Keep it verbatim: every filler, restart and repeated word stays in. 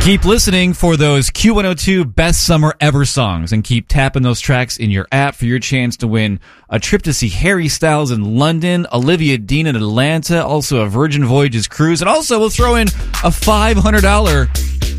Keep listening for those Q one oh two Best Summer Ever songs and keep tapping those tracks in your app for your chance to win a trip to see Harry Styles in London, Olivia Dean in Atlanta, also a Virgin Voyages cruise, and also we'll throw in a five hundred dollars